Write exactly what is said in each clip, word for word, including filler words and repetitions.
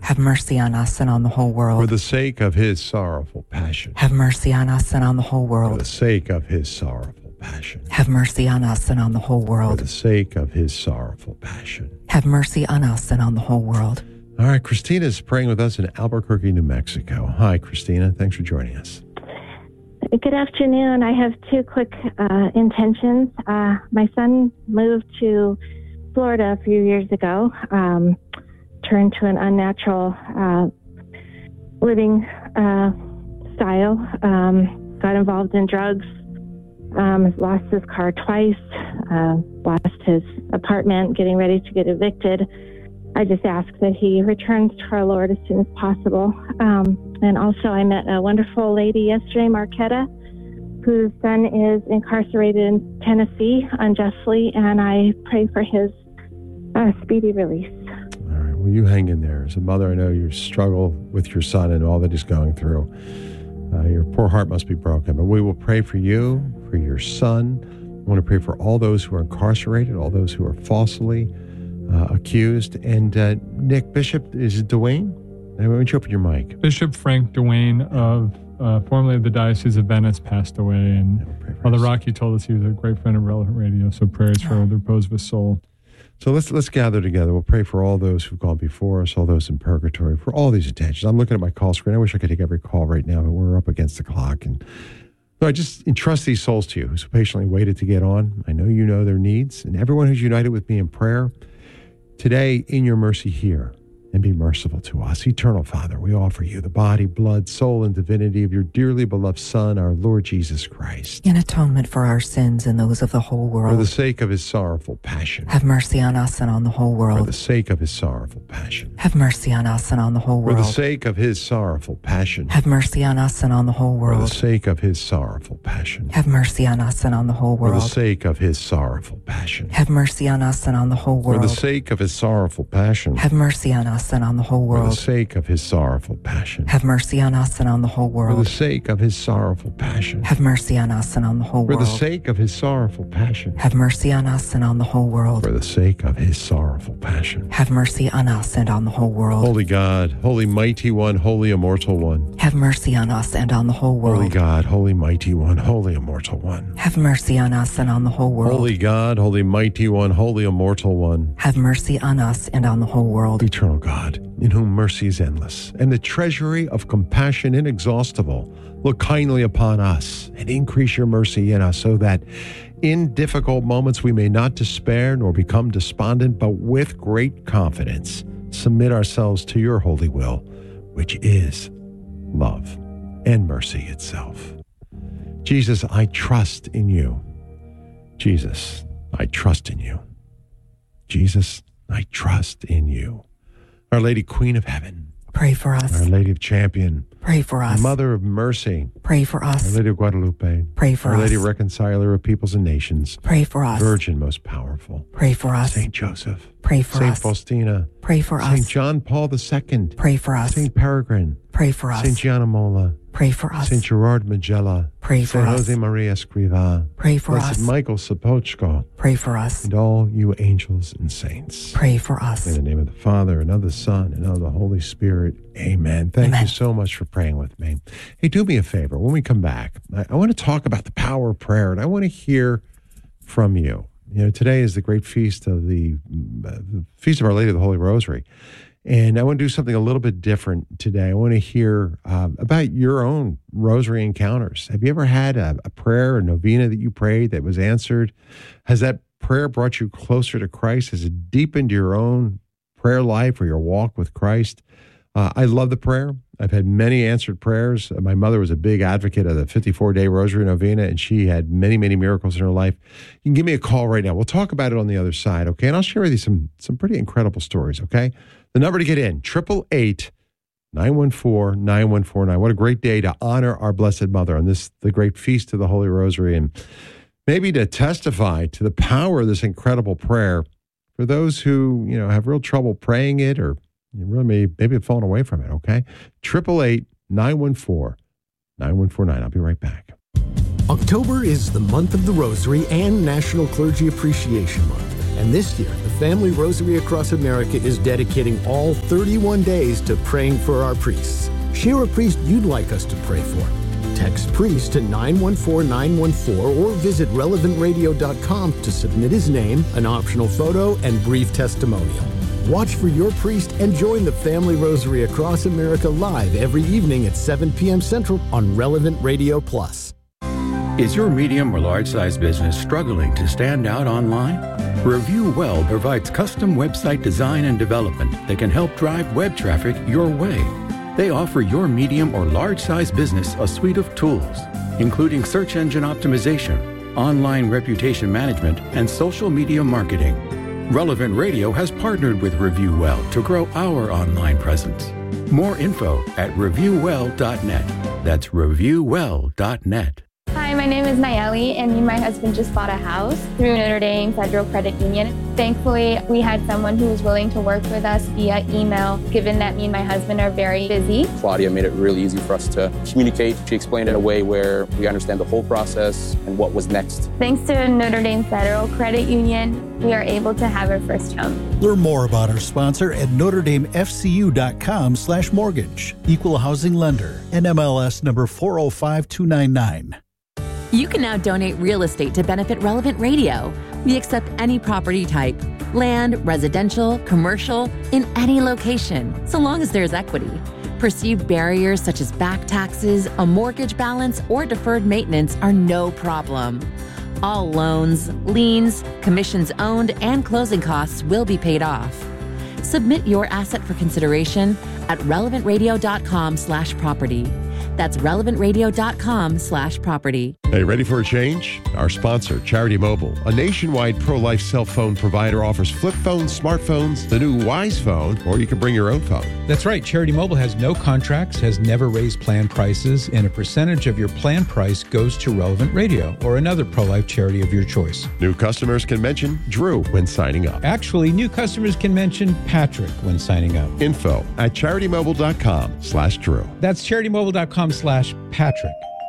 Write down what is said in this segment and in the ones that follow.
Have mercy on us and on the whole world. For the sake of his sorrowful passion. Have mercy on us and on the whole world. For the sake of his sorrowful passion. Have mercy on us and on the whole world. For the sake of his sorrowful passion. Have mercy on us and on the whole world. All right, Christina is praying with us in Albuquerque, New Mexico. Hi, Christina. Thanks for joining us. Good afternoon. I have two quick uh, intentions. Uh, my son moved to Florida a few years ago, um, turned to an unnatural uh, living uh, style, um, got involved in drugs, um, lost his car twice, uh, lost his apartment, getting ready to get evicted. I just ask that he returns to our Lord as soon as possible. Um, and also I met a wonderful lady yesterday, Marquetta, whose son is incarcerated in Tennessee unjustly, and I pray for his uh, speedy release. All right, well, you hang in there. As a mother, I know you struggle with your son and all that he's going through. Uh, your poor heart must be broken, but we will pray for you, for your son. I want to pray for all those who are incarcerated, all those who are falsely Uh, accused. And uh, Nick Bishop, is it Dwayne? Why don't you open your mic? Bishop Frank Dwayne of uh, formerly of the Diocese of Venice passed away, and Father Rocky told us he was a great friend of Relevant Radio, so prayers for the repose of his soul. So let's let's gather together. We'll pray for all those who've gone before us, all those in purgatory, for all these intentions. I'm looking at my call screen. I wish I could take every call right now, but we're up against the clock. And so I just entrust these souls to you who's patiently waited to get on. I know you know their needs, and everyone who's united with me in prayer. Today, in your mercy, hear and be merciful to us. Eternal Father, we offer you the body, blood, soul, and divinity of your dearly beloved Son, our Lord Jesus Christ. In atonement for our sins and those of the whole world. For the sake of his sorrowful passion. Have mercy on us and on the whole world. For the sake of his sorrowful passion. Have mercy on us and on the whole world. For the sake of his sorrowful passion. Have mercy on us and on the whole world. For the sake of his sorrowful passion. Have mercy on us and on the whole world. For the sake of his sorrowful passion. Have mercy on us and on the whole world. For the sake of his sorrowful passion. Have mercy on us and on the whole world. For the sake of his sorrowful passion. Have mercy on us and on the whole world. For the sake of his sorrowful passion. Have mercy on us and on the whole For world. the sake of his sorrowful passion. Have mercy on us and on the whole world. For the sake of his sorrowful passion. Have mercy on us and on the whole world. Holy God, holy mighty one, holy immortal one. Have mercy on us and on the whole world. Holy God, holy mighty one, holy immortal one. Have mercy on us and on the whole world. Holy God, holy mighty one, holy immortal one. Have mercy on us and on the whole world. Eternal God, in whom mercy is endless, and the treasury of compassion inexhaustible, look kindly upon us and increase your mercy in us, so that in difficult moments we may not despair nor become despondent, but with great confidence submit ourselves to your holy will, which is love and mercy itself. Jesus, I trust in you. Jesus, I trust in you. Jesus, I trust in you. Our Lady, Queen of Heaven. Pray for us. Our Lady of Champion. Pray for us. Mother of Mercy. Pray for us. Our Lady of Guadalupe. Pray for Our us. Lady Reconciler of Peoples and Nations. Pray for us. Virgin most powerful. Pray for us. Saint Joseph. Pray for Saint us. Faustina. Pray for us. Saint John Paul the Second. Pray for us. Saint Peregrine. Pray for us. Saint Gianna Molla. Pray for us. Saint Gerard Magella. Pray for Saint us. Jose Maria Escrivá. Pray for Blessed us. Michael Sapochko. Pray for us. And all you angels and saints. Pray for us. In the name of the Father, and of the Son, and of the Holy Spirit. Amen. Thank Amen. you so much for praying with me. Hey, do me a favor. When we come back, I, I want to talk about the power of prayer, and I want to hear from you. You know, today is the great feast of the, uh, the Feast of Our Lady of the Holy Rosary. And I want to do something a little bit different today. I want to hear uh, about your own rosary encounters. Have you ever had a, a prayer, a novena that you prayed that was answered? Has that prayer brought you closer to Christ? Has it deepened your own prayer life or your walk with Christ? Uh, I love the prayer. I've had many answered prayers. My mother was a big advocate of the fifty-four day Rosary Novena, and she had many, many miracles in her life. You can give me a call right now. We'll talk about it on the other side, okay? And I'll share with you some, some pretty incredible stories, okay? The number to get in, eight eight eight, nine one four, nine one four nine. What a great day to honor our Blessed Mother on this, the great feast of the Holy Rosary, and maybe to testify to the power of this incredible prayer for those who, you know, have real trouble praying it, or you really may, maybe have fallen away from it, okay? eight eight eight, nine one four, nine one four nine. I'll be right back. October is the month of the Rosary and National Clergy Appreciation Month. And this year, the Family Rosary Across America is dedicating all thirty-one days to praying for our priests. Share a priest you'd like us to pray for. Text priest to nine one four nine one four or visit relevant radio dot com to submit his name, an optional photo, and brief testimonial. Watch for your priest and join the Family Rosary Across America live every evening at seven p.m. Central on Relevant Radio Plus. Is your medium or large-size business struggling to stand out online? Review Well provides custom website design and development that can help drive web traffic your way. They offer your medium or large-size business a suite of tools, including search engine optimization, online reputation management, and social media marketing. Relevant Radio has partnered with Review Well to grow our online presence. More info at review well dot net. That's review well dot net. Hi, my name is Nayeli, and me and my husband just bought a house through Notre Dame Federal Credit Union. Thankfully, we had someone who was willing to work with us via email, given that me and my husband are very busy. Claudia made it really easy for us to communicate. She explained it in a way where we understand the whole process and what was next. Thanks to Notre Dame Federal Credit Union, we are able to have our first home. Learn more about our sponsor at notre dame f c u dot com slash mortgage. Equal housing lender. N M L S number four oh five two nine nine. You can now donate real estate to benefit Relevant Radio. We accept any property type, land, residential, commercial, in any location, so long as there's equity. Perceived barriers such as back taxes, a mortgage balance, or deferred maintenance are no problem. All loans, liens, commissions owned, and closing costs will be paid off. Submit your asset for consideration at relevant radio dot com slash property. That's relevant radio dot com slash property. Hey, ready for a change? Our sponsor, Charity Mobile, a nationwide pro-life cell phone provider, offers flip phones, smartphones, the new Wise phone, or you can bring your own phone. That's right. Charity Mobile has no contracts, has never raised plan prices, and a percentage of your plan price goes to Relevant Radio or another pro-life charity of your choice. New customers can mention Drew when signing up. Actually, new customers can mention Patrick when signing up. Info at charity mobile dot com slash Drew. That's charity mobile dot com slash Patrick.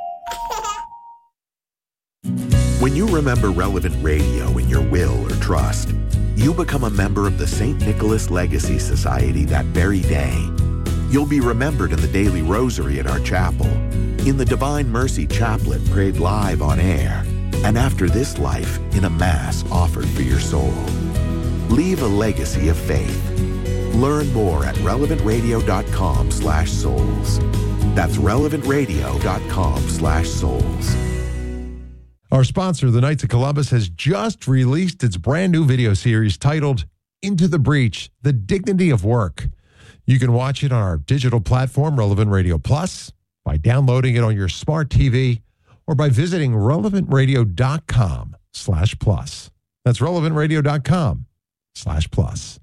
When you remember Relevant Radio in your will or trust, you become a member of the Saint Nicholas Legacy Society that very day. You'll be remembered in the daily rosary at our chapel, in the Divine Mercy Chaplet prayed live on air, and after this life in a Mass offered for your soul. Leave a legacy of faith. Learn more at relevant radio dot com slash souls. That's relevant radio dot com slash souls. Our sponsor, the Knights of Columbus, has just released its brand new video series titled Into the Breach, The Dignity of Work. You can watch it on our digital platform, Relevant Radio Plus, by downloading it on your smart T V, or by visiting relevant radio dot com slash plus. That's relevant radio dot com slash plus.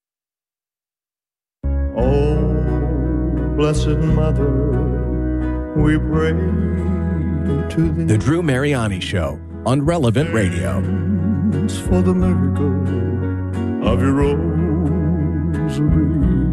Oh, Blessed Mother, we pray to thee. The Drew Mariani Show on Relevant Radio. For the miracle of your rosary,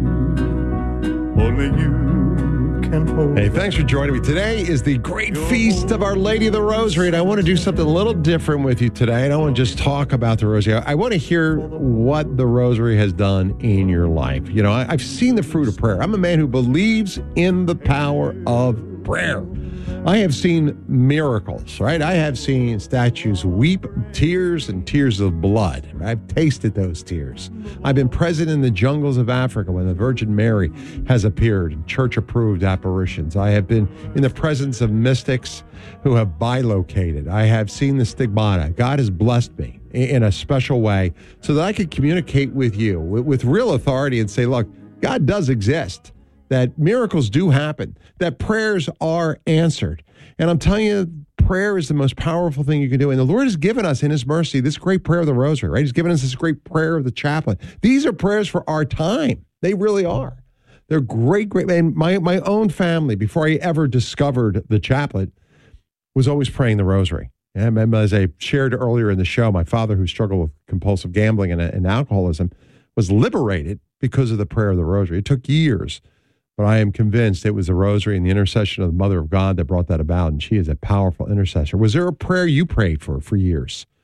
only you can hold. Hey, thanks for joining me. Today is the great feast of Our Lady of the Rosary, and I want to do something a little different with you today. I don't want to just talk about the Rosary. I want to hear what the Rosary has done in your life. You know, I've seen the fruit of prayer. I'm a man who believes in the power of prayer. I have seen miracles, right? I have seen statues weep tears and tears of blood. I've tasted those tears. I've been present in the jungles of Africa when the Virgin Mary has appeared in church-approved apparitions. I have been in the presence of mystics who have bilocated. I have seen the stigmata. God has blessed me in a special way so that I could communicate with you with, with real authority and say, look, God does exist. That miracles do happen, that prayers are answered. And I'm telling you, prayer is the most powerful thing you can do. And the Lord has given us in his mercy this great prayer of the Rosary, right? He's given us this great prayer of the Chaplet. These are prayers for our time. They really are. They're great, great. And my, my own family, before I ever discovered the Chaplet, was always praying the Rosary. And as I shared earlier in the show, my father, who struggled with compulsive gambling and, and alcoholism, was liberated because of the prayer of the Rosary. It took years. But I am convinced it was the Rosary and the intercession of the Mother of God that brought that about, and she is a powerful intercessor. Was there a prayer you prayed for for years?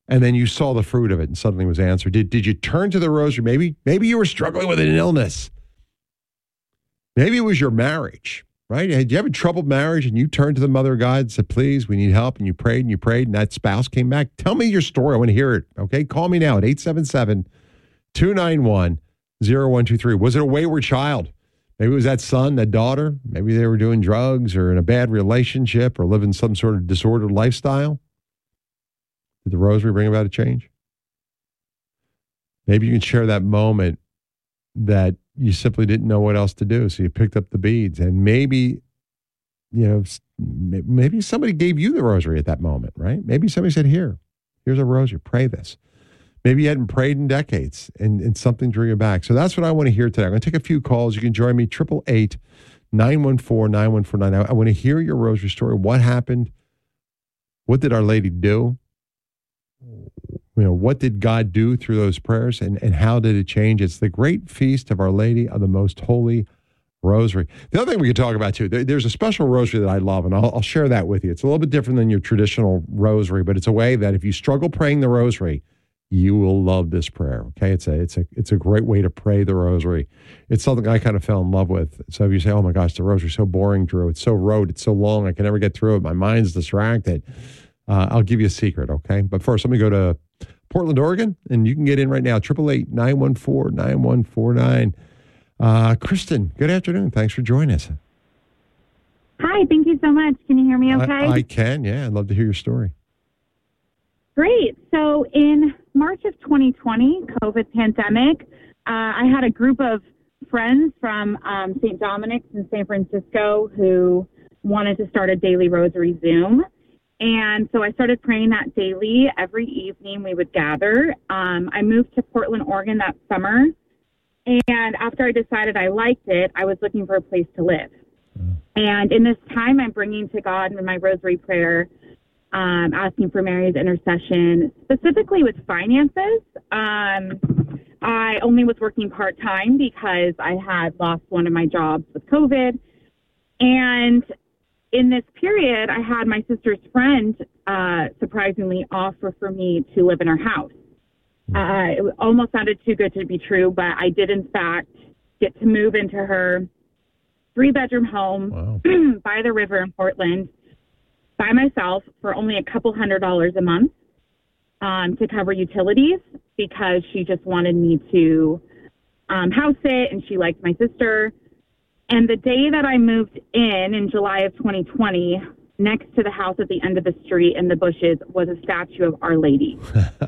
and then you saw the fruit of it and suddenly was answered? Did, did you turn to the rosary? Maybe, maybe you were struggling with an illness. Maybe it was your marriage, right? Had you have a troubled marriage and you turned to the Mother of God and said, please, we need help, and you prayed and you prayed and that spouse came back? Tell me your story. I want to hear it, okay? Call me now at eight seven seven, two nine one, zero one two three. Was it a wayward child? Maybe it was that son, that daughter. Maybe they were doing drugs or in a bad relationship or living some sort of disordered lifestyle. Did the rosary bring about a change? Maybe you can share that moment that you simply didn't know what else to do, so you picked up the beads. And maybe, you know, maybe somebody gave you the rosary at that moment, right? Maybe somebody said, here, here's a rosary, pray this. Maybe you hadn't prayed in decades and, and something drew you back. So that's what I want to hear today. I'm going to take a few calls. You can join me, eight eight eight, nine one four, nine one four nine. I, I want to hear your rosary story. What happened? What did Our Lady do? You know, what did God do through those prayers, and, and how did it change? It's the great feast of Our Lady of the Most Holy Rosary. The other thing we could talk about, too, there, there's a special rosary that I love, and I'll, I'll share that with you. It's a little bit different than your traditional rosary, but it's a way that if you struggle praying the rosary, you will love this prayer, okay? It's a it's a it's a great way to pray the rosary. It's something I kind of fell in love with. So if you say, oh my gosh, the rosary's so boring, Drew. It's so rote. It's so long. I can never get through it. My mind's distracted. Uh, I'll give you a secret, okay? But first, let me go to Portland, Oregon, and you can get in right now, eight eight eight, nine one four, nine one four nine. Uh, Kristen, good afternoon. Thanks for joining us. Hi, thank you so much. Can you hear me okay? I, I can, yeah. I'd love to hear your story. Great. So in March of twenty twenty, COVID pandemic, uh, I had a group of friends from um, Saint Dominic's in San Francisco who wanted to start a daily rosary Zoom. And so I started praying that daily. Every evening we would gather. Um, I moved to Portland, Oregon that summer. And after I decided I liked it, I was looking for a place to live. Mm. And in this time, I'm bringing to God in my rosary prayer, um, asking for Mary's intercession, specifically with finances. Um, I only was working part-time because I had lost one of my jobs with COVID. And in this period, I had my sister's friend uh, surprisingly offer for me to live in her house. Uh, it almost sounded too good to be true, but I did, in fact, get to move into her three-bedroom home wow. by the river in Portland by myself for only a couple hundred dollars a month um, to cover utilities, because she just wanted me to um, house it, and she liked my sister. And the day that I moved in, in July of twenty twenty, next to the house at the end of the street in the bushes was a statue of Our Lady.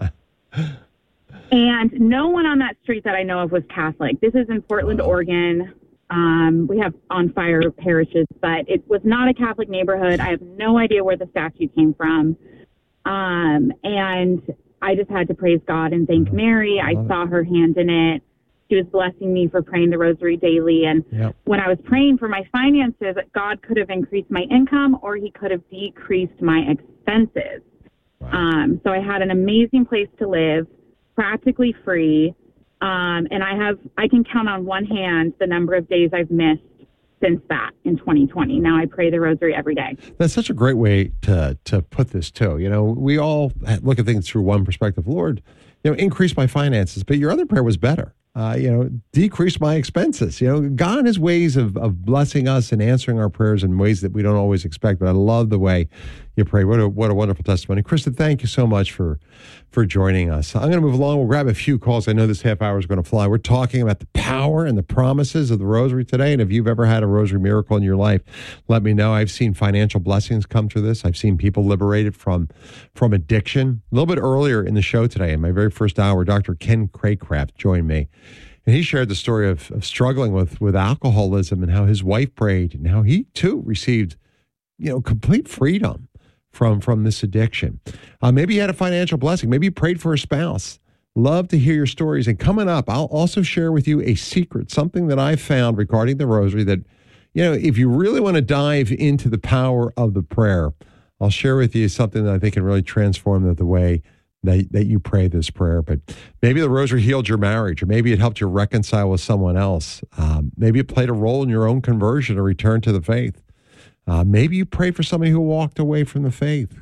And no one on that street that I know of was Catholic. This is in Portland, Oregon. Um, we have on fire parishes, but it was not a Catholic neighborhood. I have no idea where the statue came from. Um, and I just had to praise God and thank Mary. I saw her hand in it. She was blessing me for praying the rosary daily. And yep. when I was praying for my finances, God could have increased my income or he could have decreased my expenses. Wow. Um, so I had an amazing place to live, practically free. Um, and I have, I can count on one hand the number of days I've missed since that in twenty twenty. Now I pray the rosary every day. That's such a great way to to put this too. You know, we all look at things through one perspective. Lord, you know, increase my finances, but your other prayer was better. Uh, you know, decrease my expenses. You know, God has ways of, of blessing us and answering our prayers in ways that we don't always expect. But I love the way you pray. What a what a wonderful testimony, Kristen. Thank you so much for for joining us. I'm going to move along. We'll grab a few calls. I know this half hour is going to fly. We're talking about the power and the promises of the rosary today. And if you've ever had a rosary miracle in your life, let me know. I've seen financial blessings come through this. I've seen people liberated from from addiction. A little bit earlier in the show today, in my very first hour, Doctor Ken Craycraft joined me. And he shared the story of, of struggling with, with alcoholism and how his wife prayed and how he, too, received, you know, complete freedom from, from this addiction. Uh, maybe he had a financial blessing. Maybe he prayed for a spouse. Love to hear your stories. And coming up, I'll also share with you a secret, something that I found regarding the rosary that, you know, if you really want to dive into the power of the prayer, I'll share with you something that I think can really transform the, the way That, that you pray this prayer. But maybe the rosary healed your marriage, or maybe it helped you reconcile with someone else. Um, maybe it played a role in your own conversion or return to the faith. Uh, maybe you prayed for somebody who walked away from the faith.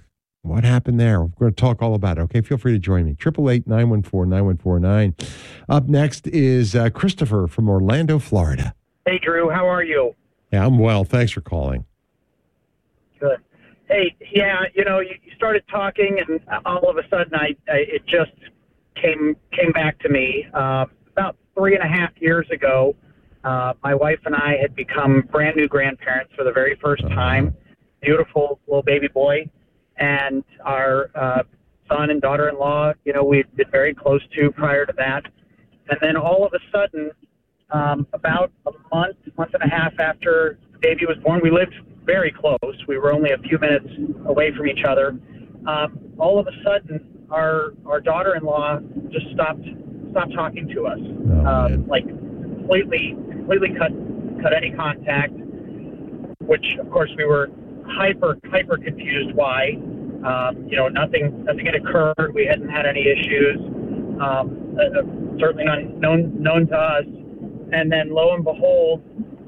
What happened there? We're going to talk all about it. Okay, feel free to join me. eight eight eight, nine one four, nine one four nine. Up next is uh, Christopher from Orlando, Florida. Hey, Drew. How are you? Yeah, I'm well. Thanks for calling. Good. Hey, yeah, you know, you, you started talking, and all of a sudden, I, I it just came came back to me. Uh, about three and a half years ago, uh, my wife and I had become brand new grandparents for the very first uh-huh. time. Beautiful little baby boy, and our uh, son and daughter-in-law, you know, we'd been very close to prior to that. And then all of a sudden, um, about a month, month and a half after the baby was born, we lived very close. We were only a few minutes away from each other. Um, all of a sudden, our our daughter-in-law just stopped stopped talking to us, oh, um, like completely completely cut cut any contact. Which, of course, we were hyper hyper confused why. Um, you know, nothing nothing had occurred. We hadn't had any issues. Um, uh, certainly not known known to us. And then, lo and behold,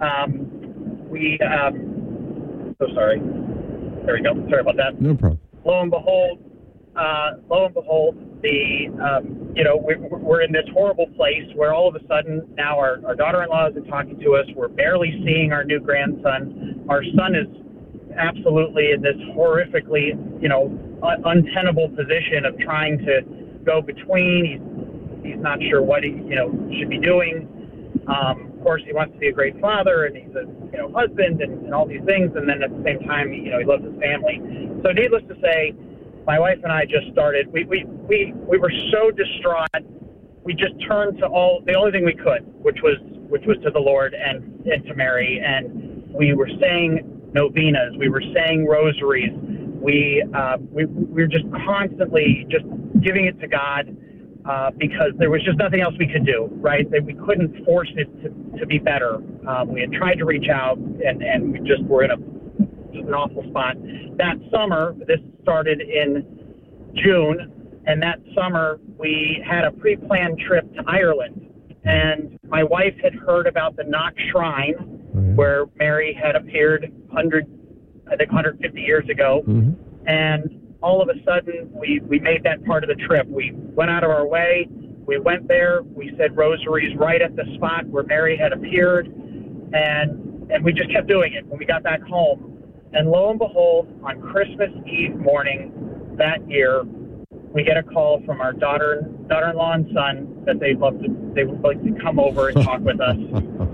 um, we. Um, So sorry. There we go. Sorry about that. No problem. Lo and behold, uh, lo and behold, the um, you know we, we're in this horrible place where all of a sudden now our, our daughter-in-law isn't talking to us. We're barely seeing our new grandson. Our son is absolutely in this horrifically you know un- untenable position of trying to go between. He's he's not sure what he you know should be doing. Um, of course, he wants to be a great father, and he's a you know husband, and, and all these things. And then at the same time, you know, he loves his family. So, needless to say, my wife and I just started. We we we, we were so distraught. We just turned to all the only thing we could, which was which was to the Lord and and to Mary. And we were saying novenas. We were saying rosaries. We uh, we we were just constantly just giving it to God. Uh, because there was just nothing else we could do, right? That we couldn't force it to, to be better. Um, we had tried to reach out, and, and we just were in a just an awful spot. That summer, this started in June, and that summer we had a pre-planned trip to Ireland. And my wife had heard about the Knox Shrine, mm-hmm. where Mary had appeared one hundred, I think one hundred fifty years ago. Mm-hmm. And all of a sudden, we, we made that part of the trip. We went out of our way. We went there. We said rosaries right at the spot where Mary had appeared. And and we just kept doing it when we got back home. And lo and behold, on Christmas Eve morning that year, we get a call from our daughter, daughter-in-law and son that they'd love to, they would like to come over and talk with us.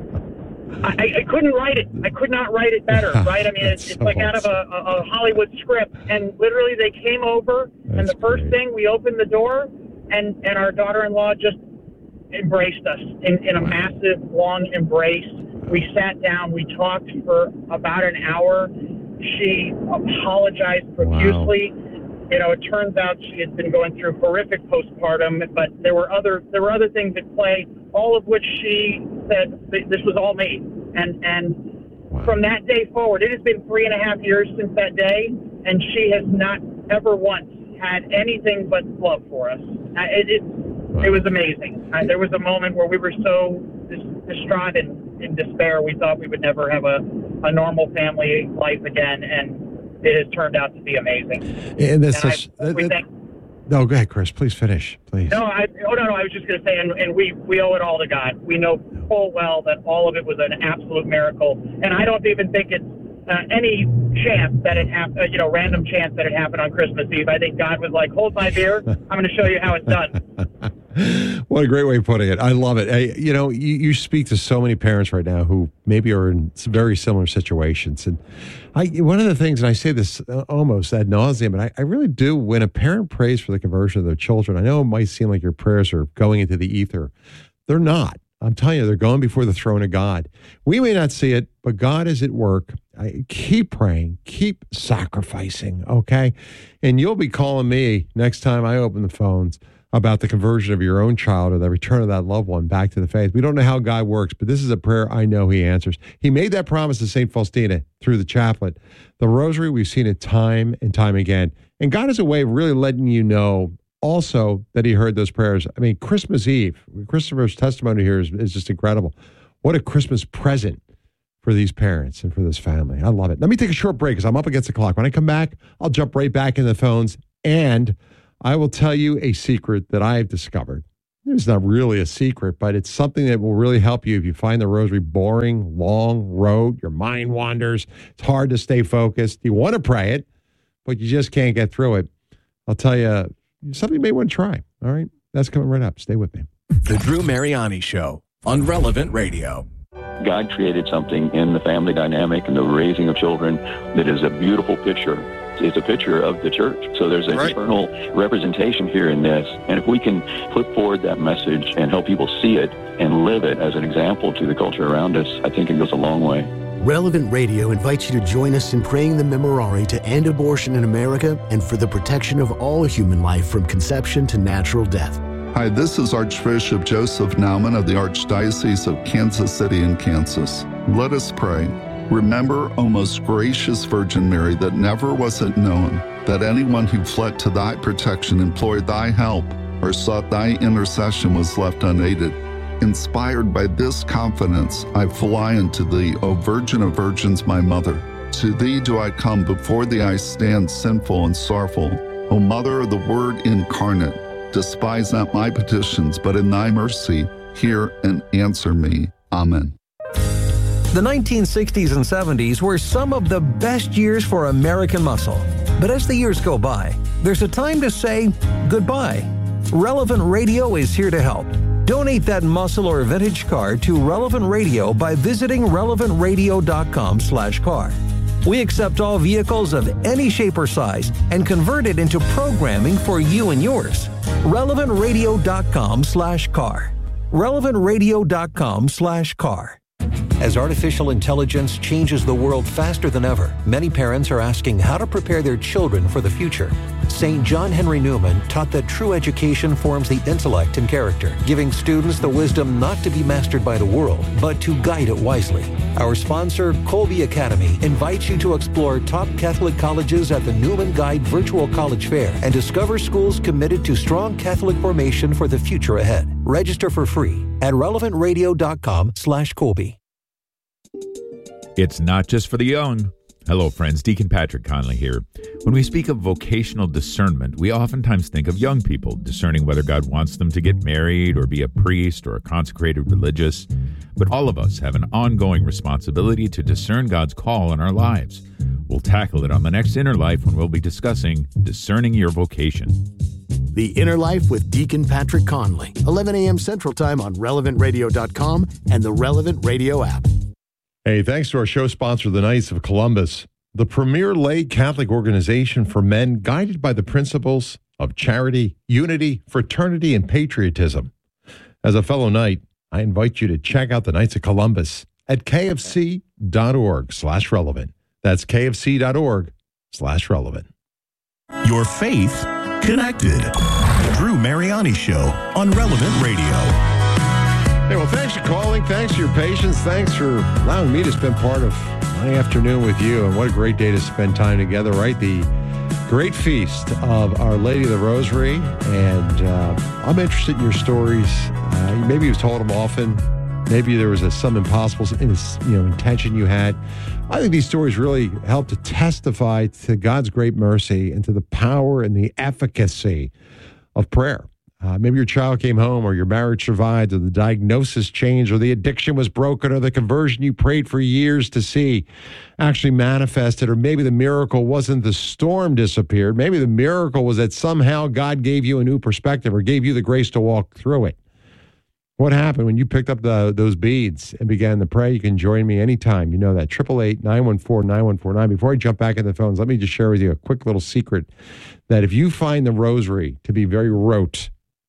I, I couldn't write it. I could not write it better, right? I mean, it's, it's like out of a, a Hollywood script. And literally they came over, That's and the first great. thing, we opened the door, and, and our daughter-in-law just embraced us in, in a massive, long embrace. We sat down. We talked for about an hour. She apologized profusely. Wow. You know, it turns out she had been going through horrific postpartum, but there were other there were other things at play, all of which she said this was all me. And and wow. from that day forward, it has been three and a half years since that day, and she has not ever once had anything but love for us. It it, wow. it was amazing. Uh, there was a moment where we were so dis- distraught and in despair, we thought we would never have a, a normal family life again, and it has turned out to be amazing. And that's and such, I, that, we that, thank, no, go ahead, Chris. Please finish, please. No, I, oh, no, no, I was just going to say, and, and we, we owe it all to God. We know full well that all of it was an absolute miracle, and I don't even think it's uh, any chance that it happened, uh, you know, random chance that it happened on Christmas Eve. I think God was like, hold my beer, I'm going to show you how it's done. What a great way of putting it. I love it. I, you know, you, you speak to so many parents right now who maybe are in very similar situations. And I, one of the things, and I say this almost ad nauseum, but I, I really do, when a parent prays for the conversion of their children, I know it might seem like your prayers are going into the ether. They're not. I'm telling you, they're going before the throne of God. We may not see it, but God is at work. I, keep praying, keep sacrificing, okay? And you'll be calling me next time I open the phones about the conversion of your own child or the return of that loved one back to the faith. We don't know how God works, but this is a prayer I know he answers. He made that promise to Saint Faustina through the chaplet. The rosary, we've seen it time and time again. And God has a way of really letting you know also that he heard those prayers. I mean, Christmas Eve, Christopher's testimony here is, is just incredible. What a Christmas present for these parents and for this family. I love it. Let me take a short break because I'm up against the clock. When I come back, I'll jump right back in the phones, and I will tell you a secret that I've discovered. It's not really a secret, but it's something that will really help you if you find the rosary boring, long road, your mind wanders, it's hard to stay focused. You want to pray it, but you just can't get through it. I'll tell you something you may want to try. All right? That's coming right up. Stay with me. The Drew Mariani Show on Relevant Radio. God created something in the family dynamic and the raising of children that is a beautiful picture. It's a picture of the church. So there's an right. eternal representation here in this. And if we can put forward that message and help people see it and live it as an example to the culture around us, I think it goes a long way. Relevant Radio invites you to join us in praying the Memorare to end abortion in America and for the protection of all human life from conception to natural death. Hi, this is Archbishop Joseph Naumann of the Archdiocese of Kansas City in Kansas. Let us pray. Remember, O most gracious Virgin Mary, that never was it known that anyone who fled to thy protection, implored thy help, or sought thy intercession was left unaided. Inspired by this confidence, I fly unto thee, O Virgin of Virgins, my Mother. To thee do I come, before thee I stand sinful and sorrowful. O Mother of the Word incarnate, despise not my petitions, but in thy mercy hear and answer me. Amen. The nineteen sixties and seventies were some of the best years for American muscle. But as the years go by, there's a time to say goodbye. Relevant Radio is here to help. Donate that muscle or vintage car to Relevant Radio by visiting relevant radio dot com slash car. We accept all vehicles of any shape or size and convert it into programming for you and yours. relevant radio dot com slash car. relevant radio dot com slash car. As artificial intelligence changes the world faster than ever, many parents are asking how to prepare their children for the future. Saint John Henry Newman taught that true education forms the intellect and character, giving students the wisdom not to be mastered by the world, but to guide it wisely. Our sponsor, Colby Academy, invites you to explore top Catholic colleges at the Newman Guide Virtual College Fair and discover schools committed to strong Catholic formation for the future ahead. Register for free at relevant radio dot com slash Colby. It's not just for the young. Hello, friends. Deacon Patrick Conley here. When we speak of vocational discernment, we oftentimes think of young people discerning whether God wants them to get married or be a priest or a consecrated religious. But all of us have an ongoing responsibility to discern God's call in our lives. We'll tackle it on the next Inner Life when we'll be discussing discerning your vocation. The Inner Life with Deacon Patrick Conley, eleven a.m. Central Time on relevant radio dot com and the Relevant Radio app. Hey, thanks to our show sponsor, the Knights of Columbus, the premier lay Catholic organization for men guided by the principles of charity, unity, fraternity, and patriotism. As a fellow Knight, I invite you to check out the Knights of Columbus at kfc.org slash relevant. That's kfc.org slash relevant. Your faith connected. The Drew Mariani Show on Relevant Radio. Hey, well, thanks for calling. Thanks for your patience. Thanks for allowing me to spend part of my afternoon with you. And what a great day to spend time together, right? The great feast of Our Lady of the Rosary. And uh, I'm interested in your stories. Uh, maybe you've told them often. Maybe there was a, some impossible you know, intention you had. I think these stories really help to testify to God's great mercy and to the power and the efficacy of prayer. Uh, maybe your child came home, or your marriage survived, or the diagnosis changed, or the addiction was broken, or the conversion you prayed for years to see actually manifested, or maybe the miracle wasn't the storm disappeared. Maybe the miracle was that somehow God gave you a new perspective or gave you the grace to walk through it. What happened when you picked up the, those beads and began to pray? You can join me anytime. You know that, eight eight eight, nine one four, nine one four nine. Before I jump back in the phones, let me just share with you a quick little secret that if you find the rosary to be very rote,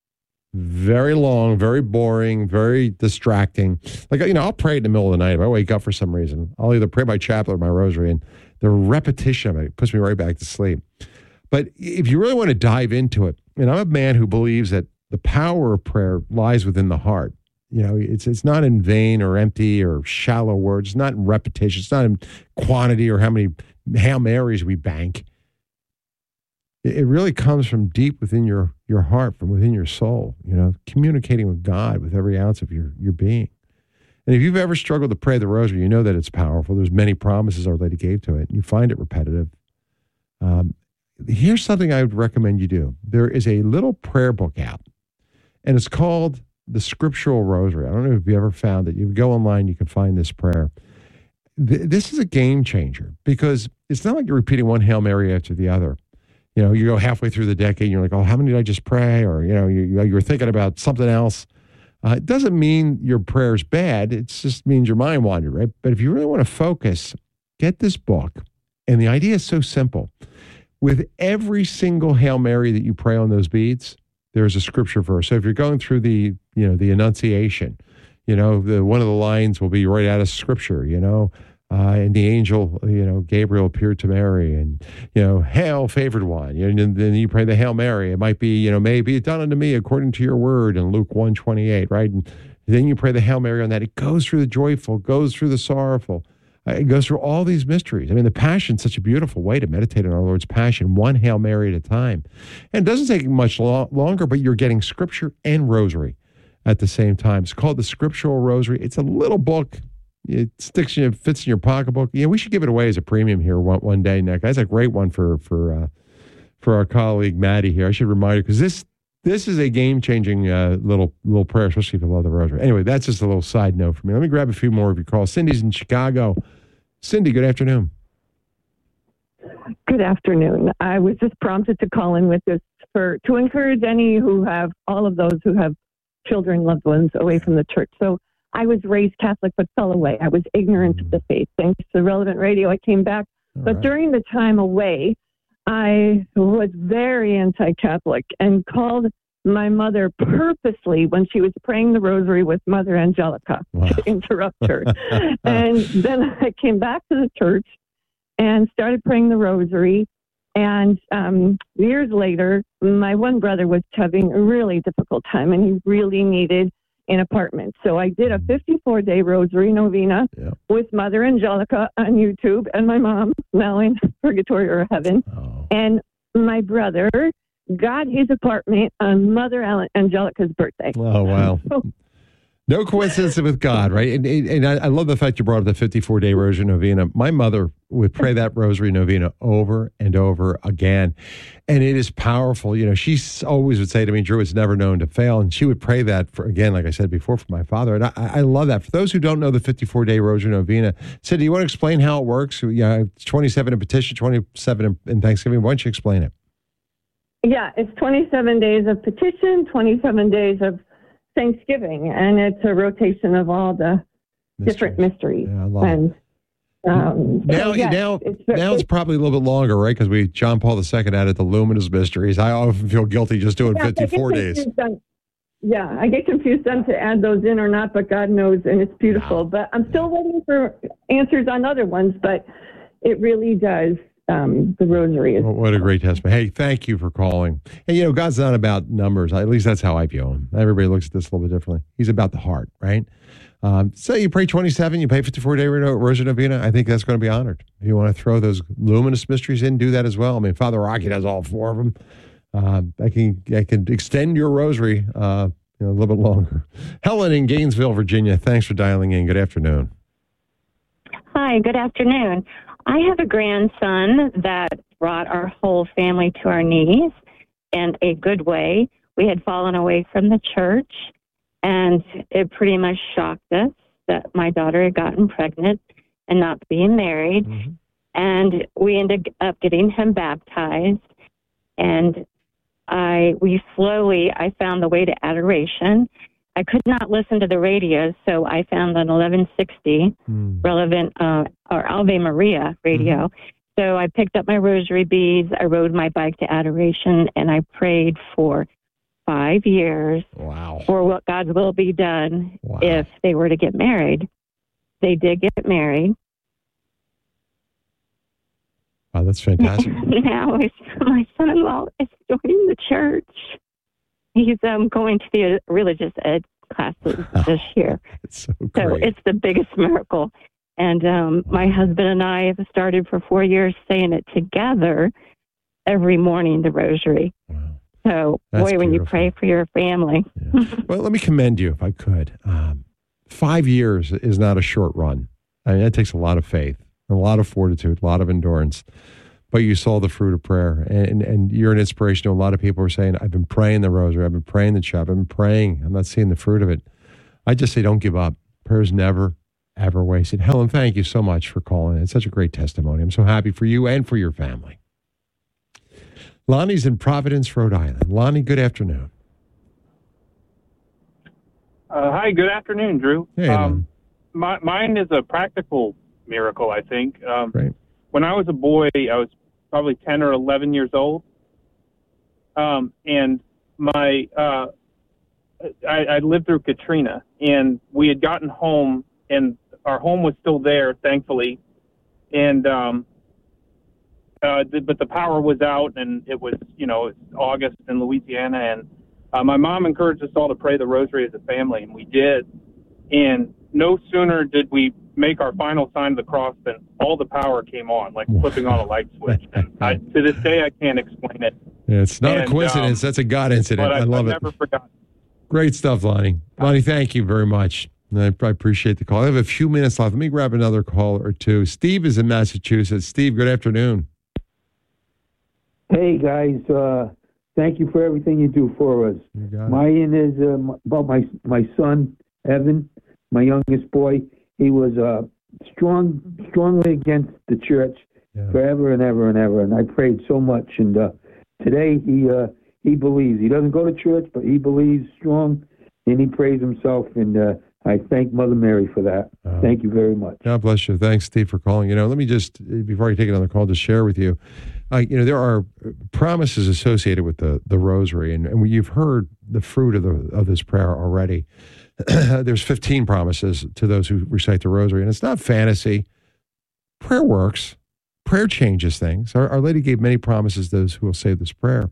very long, very boring, very distracting. Like, you know, I'll pray in the middle of the night. If I wake up for some reason, I'll either pray my chaplet or my rosary, and the repetition of it puts me right back to sleep. But if you really want to dive into it, and I'm a man who believes that the power of prayer lies within the heart. You know, it's it's not in vain or empty or shallow words. It's not in repetition. It's not in quantity or how many Hail Marys we bank. It really comes from deep within your, your heart, from within your soul, you know, communicating with God with every ounce of your, your being. And if you've ever struggled to pray the rosary, you know that it's powerful. There's many promises Our Lady gave to it. And you find it repetitive. Um, here's something I would recommend you do. There is a little prayer book app, and it's called the Scriptural Rosary. I don't know if you ever found it. You go online, you can find this prayer. Th- this is a game changer because it's not like you're repeating one Hail Mary after the other. You know, you go halfway through the decade, and you're like, oh, how many did I just pray? Or, you know, you, you're thinking about something else. Uh, it doesn't mean your prayer's bad. It just means your mind wandered, right? But if you really want to focus, get this book. And the idea is so simple. With every single Hail Mary that you pray on those beads, there's a scripture verse. So if you're going through the, you know, the Annunciation, you know, the, one of the lines will be right out of Scripture, you know, uh, and the angel, you know, Gabriel appeared to Mary and, you know, Hail, favored one. You know, and then you pray the Hail Mary. It might be, you know, may it be done unto me according to your word in Luke one twenty-eight, right? And then you pray the Hail Mary on that. It goes through the joyful, goes through the sorrowful. Uh, it goes through all these mysteries. I mean, the Passion's such a beautiful way to meditate on our Lord's Passion, one Hail Mary at a time. And it doesn't take much lo- longer, but you're getting Scripture and Rosary at the same time. It's called the Scriptural Rosary. It's a little book. It sticks in, fits in your pocketbook. Yeah, we should give it away as a premium here one, one day, Nick. That's a great one for for uh, for our colleague Maddie here. I should remind her because this this is a game changing uh, little little prayer, especially if you love the Rosary. Anyway, that's just a little side note for me. Let me grab a few more of your calls. Cindy's in Chicago. Cindy, good afternoon. Good afternoon. I was just prompted to call in with this for to encourage any who have all of those who have children, loved ones away from the church. So I was raised Catholic but fell away. I was ignorant of the faith. Thanks to Relevant Radio, I came back. All but right. During the time away, I was very anti-Catholic and called my mother purposely when she was praying the rosary with Mother Angelica wow. to interrupt her. And then I came back to the church and started praying the rosary. And um, years later, my one brother was having a really difficult time, and he really needed an apartment. So I did a fifty-four day rosary novena yeah. with Mother Angelica on YouTube and my mom, now in purgatory or heaven. Oh. And my brother got his apartment on Mother Angelica's birthday. Oh, wow. No coincidence with God, right? And, and I, I love the fact you brought up the fifty-four day rosary novena. My mother would pray that rosary novena over and over again. And it is powerful. You know, she always would say to me, Drew, it's never known to fail. And she would pray that, for again, like I said before, for my father. And I, I love that. For those who don't know the fifty-four day rosary novena, Sid, do you want to explain how it works? Yeah, it's twenty-seven in petition, twenty-seven in, in Thanksgiving. Why don't you explain it? Yeah, it's twenty-seven days of petition, twenty-seven days of Thanksgiving, and it's a rotation of all the mysteries. different mysteries. Yeah, I love and, it. Um, now, so yes, now, it's, now it's probably a little bit longer, right? Because we John Paul the Second added the luminous mysteries. I often feel guilty just doing yeah, fifty-four days. On, yeah, I get confused on to add those in or not, but God knows, and it's beautiful. Wow. But I'm still waiting for answers on other ones, but it really does. Um, the rosary is. Well, what a great testimony. Hey, thank you for calling. And, you know, God's not about numbers. At least that's how I view him. Everybody looks at this a little bit differently. He's about the heart, right? Um, so you pray twenty-seven, you pay fifty-four day rosary novena. I think that's going to be honored. If you want to throw those luminous mysteries in, do that as well. I mean, Father Rocky does all four of them. Uh, I can I can extend your rosary uh, you know, a little bit longer. Helen in Gainesville, Virginia. Thanks for dialing in. Good afternoon. Hi, good afternoon. I have a grandson that brought our whole family to our knees in a good way. We had fallen away from the church, and it pretty much shocked us that my daughter had gotten pregnant and not being married. Mm-hmm. And we ended up getting him baptized. And I, we slowly, I found the way to adoration. I could not listen to the radio, so I found an eleven sixty mm. relevant uh, or Ave Maria radio. Mm-hmm. So I picked up my rosary beads. I rode my bike to adoration, and I prayed for five years wow. for what God's will be done wow. if they were to get married. They did get married. Wow, that's fantastic. Now it's, my son-in-law is joining the church. He's um, going to the religious ed classes this year. It's so great. So it's the biggest miracle. And um, my husband and I have started for four years saying it together every morning, the rosary. Wow. So, That's boy, when beautiful. you pray for your family. Yeah. Well, let me commend you, if I could. Um, Five years is not a short run. I mean, that takes a lot of faith, a lot of fortitude, a lot of endurance. But you saw the fruit of prayer, and, and you're an inspiration to a lot of people who are saying, I've been praying the rosary, I've been praying the chaplet, I've been praying, I'm not seeing the fruit of it. I just say don't give up. Prayer's never, ever wasted. Helen, thank you so much for calling. It's such a great testimony. I'm so happy for you and for your family. Lonnie's in Providence, Rhode Island. Lonnie, good afternoon. Uh, hi, good afternoon, Drew. Hey, um, my, mine is a practical miracle, I think. Um, right. When I was a boy, I was probably ten or eleven years old. Um, and my, uh, I, I lived through Katrina, and we had gotten home, and our home was still there, thankfully. And, um, uh, the, but the power was out, and it was, you know, it's August in Louisiana. And uh, my mom encouraged us all to pray the rosary as a family, and we did. And no sooner did we make our final sign of the cross than all the power came on, like flipping on a light switch. And I, to this day, I can't explain it. Yeah, it's not and, a coincidence. Um, That's a God incident. But I, I love I it. never forgot. Great stuff, Lonnie. Lonnie, thank you very much. I, I appreciate the call. I have a few minutes left. Let me grab another call or two. Steve is in Massachusetts. Steve, good afternoon. Hey, guys. Uh, thank you for everything you do for us. Mine is uh, about my my son, Evan, my youngest boy. He was uh, strong, strongly against the church yeah. forever and ever and ever. And I prayed so much. And uh, today he uh, he believes. He doesn't go to church, but he believes strong, and he prays himself. And uh, I thank Mother Mary for that. Um, thank you very much. God bless you. Thanks, Steve, for calling. You know, let me just, before I take another call, just share with you. Uh, you know, there are promises associated with the the rosary, and, and you've heard the fruit of the of this prayer already. There's fifteen promises to those who recite the rosary, and it's not fantasy. Prayer works. Prayer changes things. Our, Our Lady gave many promises to those who will say this prayer.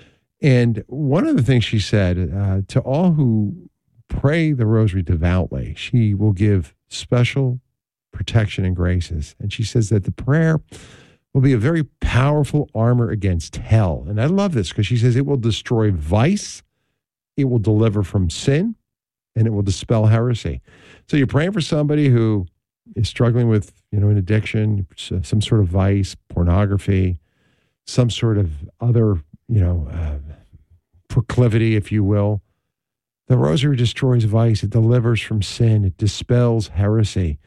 And one of the things she said, uh, to all who pray the rosary devoutly, she will give special protection and graces. And she says that the prayer will be a very powerful armor against hell. And I love this because she says it will destroy vice, it will deliver from sin, and it will dispel heresy. So you're praying for somebody who is struggling with, you know, an addiction, some sort of vice, pornography, some sort of other, you know, uh, proclivity, if you will. The rosary destroys vice. It delivers from sin. It dispels heresy.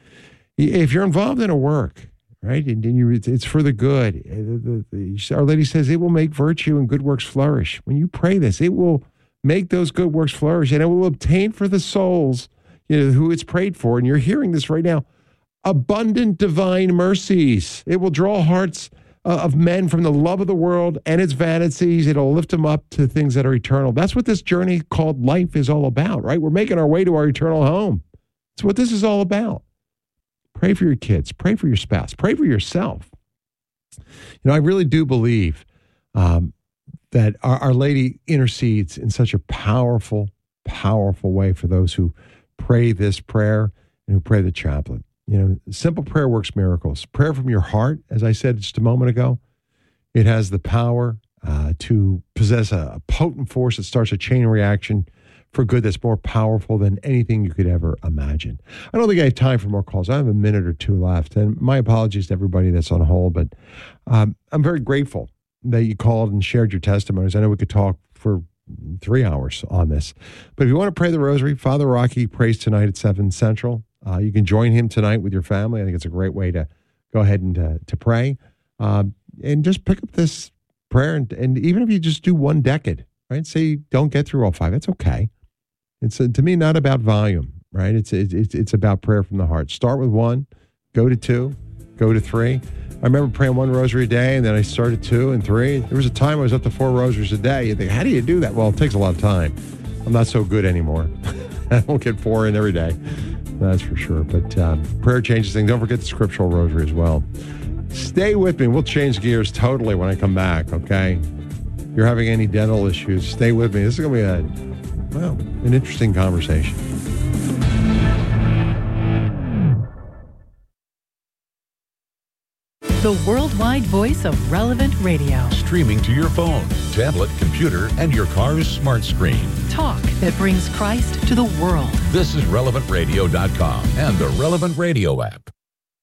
If you're involved in a work, right, and you, it's for the good. The, the, the, Our Lady says it will make virtue and good works flourish. When you pray this, it will make those good works flourish, and it will obtain for the souls, you know, who it's prayed for. And you're hearing this right now. Abundant divine mercies. It will draw hearts uh, of men from the love of the world and its vanities. It'll lift them up to things that are eternal. That's what this journey called life is all about, right? We're making our way to our eternal home. That's what this is all about. Pray for your kids. Pray for your spouse. Pray for yourself. You know, I really do believe um, that our, our Lady intercedes in such a powerful, powerful way for those who pray this prayer and who pray the chaplet. You know, simple prayer works miracles. Prayer from your heart, as I said just a moment ago, it has the power uh, to possess a, a potent force that starts a chain reaction for good that's more powerful than anything you could ever imagine. I don't think I have time for more calls. I have a minute or two left, and my apologies to everybody that's on hold, but um, I'm very grateful that you called and shared your testimonies. I know we could talk for three hours on this, but if you want to pray the rosary, Father Rocky prays tonight at seven Central. Uh, you can join him tonight with your family. I think it's a great way to go ahead and uh, to pray. Um, and just pick up this prayer. And, and even if you just do one decade, right? Say you don't get through all five. That's okay. It's, uh, to me, not about volume, right? It's, it's, it's about prayer from the heart. Start with one, go to two, go to three. I remember praying one rosary a day, and then I started two and three. There was a time I was up to four rosaries a day. You think, how do you do that? Well, it takes a lot of time. I'm not so good anymore. I don't get four in every day. That's for sure. But um, prayer changes things. Don't forget the scriptural rosary as well. Stay with me. We'll change gears totally when I come back, okay? If you're having any dental issues, stay with me. This is going to be a, well, an interesting conversation. the worldwide voice of Relevant Radio. Streaming to your phone, tablet, computer, and your car's smart screen. Talk that brings Christ to the world. This is relevant radio dot com and the Relevant Radio app.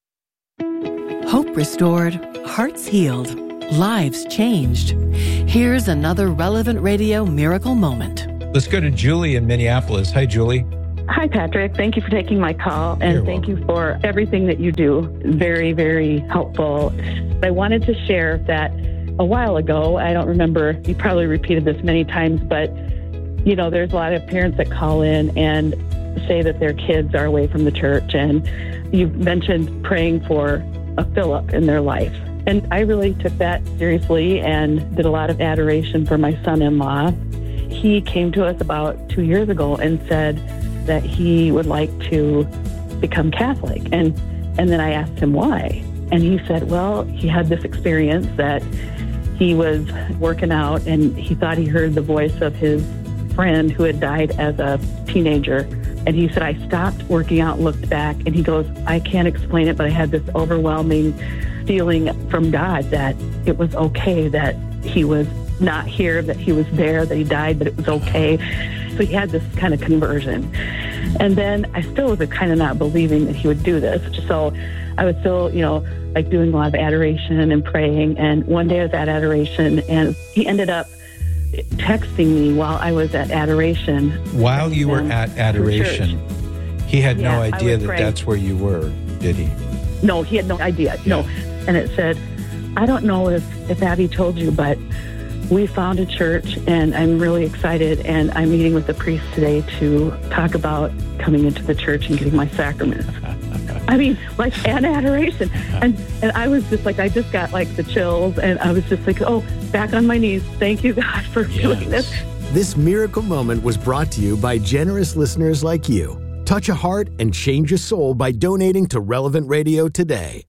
Hope restored, hearts healed, lives changed. Here's another Relevant Radio miracle moment. Let's go to Julie in Minneapolis. Hi, Julie. Hi, Patrick. Thank you for taking my call, and You're thank welcome. you for everything that you do. Very, very helpful. I wanted to share that a while ago, I don't remember, you probably repeated this many times, but, you know, there's a lot of parents that call in and say that their kids are away from the church, and you've mentioned praying for a fill-up in their life. And I really took that seriously and did a lot of adoration for my son-in-law. He came to us about two years ago and said that he would like to become Catholic. And, and then I asked him why. And he said, well, he had this experience that he was working out and he thought he heard the voice of his friend who had died as a teenager. And he said, I stopped working out, looked back, and he goes, I can't explain it, but I had this overwhelming feeling from God that it was okay that he was not here, that he was there, that he died, but it was okay. So he had this kind of conversion. And then I still was kind of not believing that he would do this. So I was still, you know, like doing a lot of adoration and praying. And one day I was at adoration, and he ended up texting me while I was at adoration. While you were at adoration, he had Yeah, no I idea was that praying. that's where you were, did he? No, he had no idea. No. And it said, I don't know if, if Abby told you, but we found a church, and I'm really excited, and I'm meeting with the priest today to talk about coming into the church and getting my sacraments. I mean, like, and adoration. And and I was just like, I just got like the chills, and I was just like, oh, back on my knees. Thank you, God, for doing this. This miracle moment was brought to you by generous listeners like you. Touch a heart and change a soul by donating to Relevant Radio today.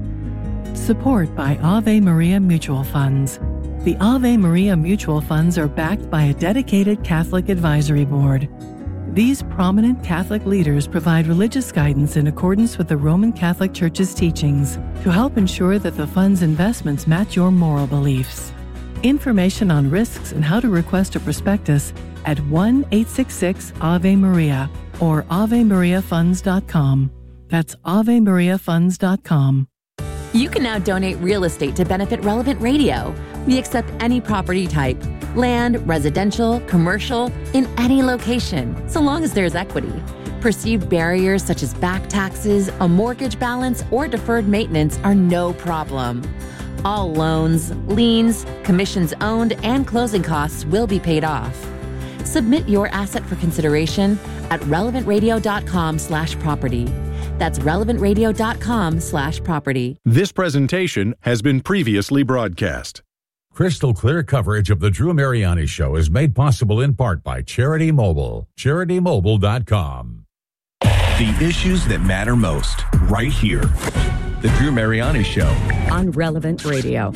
Support by Ave Maria Mutual Funds. The Ave Maria Mutual Funds are backed by a dedicated Catholic advisory board. These prominent Catholic leaders provide religious guidance in accordance with the Roman Catholic Church's teachings to help ensure that the fund's investments match your moral beliefs. Information on risks and how to request a prospectus at one eight six six Ave Maria or ave maria funds dot com. That's ave maria funds dot com. You can now donate real estate to benefit Relevant Radio. We accept any property type, land, residential, commercial, in any location, so long as there's equity. Perceived barriers such as back taxes, a mortgage balance, or deferred maintenance are no problem. All loans, liens, commissions owned, and closing costs will be paid off. Submit your asset for consideration at relevant radio dot com slash property. That's relevant radio dot com slash property. This presentation has been previously broadcast. Crystal clear coverage of the Drew Mariani Show is made possible in part by Charity Mobile. charity mobile dot com. The issues that matter most, right here. The Drew Mariani Show. On Relevant Radio.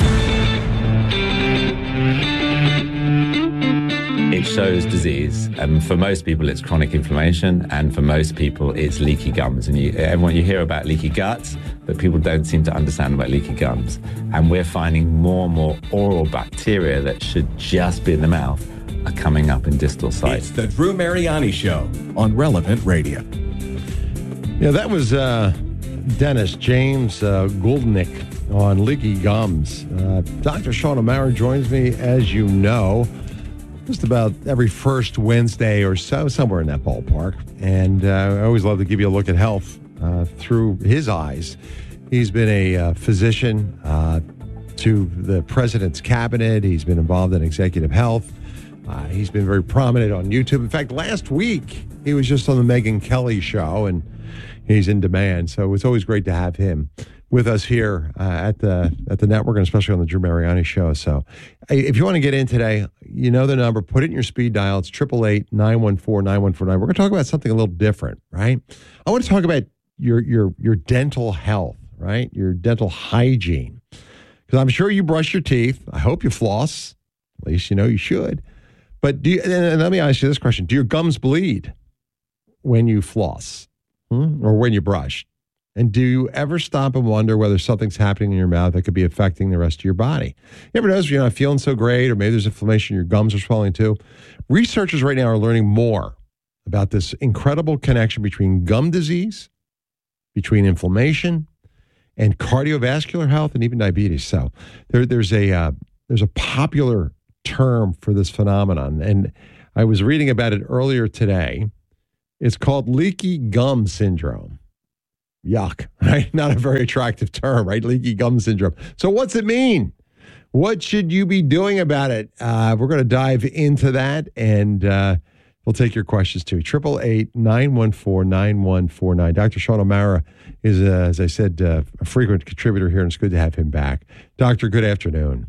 It shows disease, and for most people it's chronic inflammation, and for most people it's leaky gums. And you, everyone, you hear about leaky guts, but people don't seem to understand about leaky gums. And we're finding more and more oral bacteria that should just be in the mouth are coming up in distal sites. It's the Drew Mariani Show on Relevant Radio. Yeah, that was uh, Dennis James uh, Goldnick on leaky gums. Uh, Doctor Sean O'Mara joins me, as you know, just about every first Wednesday or so, somewhere in that ballpark. And uh, I always love to give you a look at health uh, through his eyes. He's been a uh, physician uh, to the president's cabinet. He's been involved in executive health. Uh, he's been very prominent on YouTube. In fact, last week, he was just on the Megyn Kelly show, and he's in demand. So it's always great to have him with us here uh, at the at the network, and especially on the Drew Mariani Show. So if you want to get in today, you know the number. Put it in your speed dial. It's eight eight eight, nine one four, nine one four nine. We're going to talk about something a little different, right? I want to talk about your your your dental health, right? Your dental hygiene. Because I'm sure you brush your teeth. I hope you floss. At least you know you should. But do you, and let me ask you this question. Do your gums bleed when you floss hmm? or when you brush? And do you ever stop and wonder whether something's happening in your mouth that could be affecting the rest of your body? You ever notice you're not feeling so great, or maybe there's inflammation, your gums are swelling too? Researchers right now are learning more about this incredible connection between gum disease, between inflammation, and cardiovascular health, and even diabetes. So there, there's a uh, there's a popular term for this phenomenon, and I was reading about it earlier today. It's called leaky gum syndrome. Yuck, right? Not a very attractive term, right? Leaky gum syndrome. So what's it mean? What should you be doing about it? Uh, we're going to dive into that, and uh, we'll take your questions too. eight eight eight, nine one four, nine one four nine. Doctor Sean O'Mara is, uh, as I said, uh, a frequent contributor here, and it's good to have him back. Doctor, good afternoon.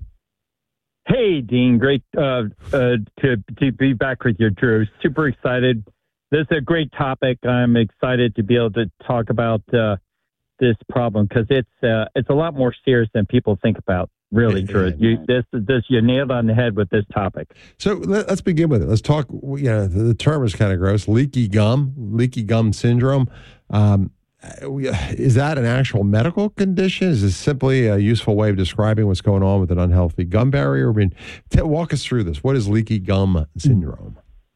Hey, Dean. Great uh, uh, to, to be back with you, Drew. Super excited. This is a great topic. I'm excited to be able to talk about uh, this problem because it's uh, it's a lot more serious than people think about. Really, Drew. You, this this you nailed on the head with this topic. So let, let's begin with it. Let's talk. You know, the, the term is kind of gross. Leaky gum, leaky gum syndrome. Um, is that an actual medical condition? Is this simply a useful way of describing what's going on with an unhealthy gum barrier? I mean, t- walk us through this. What is leaky gum syndrome?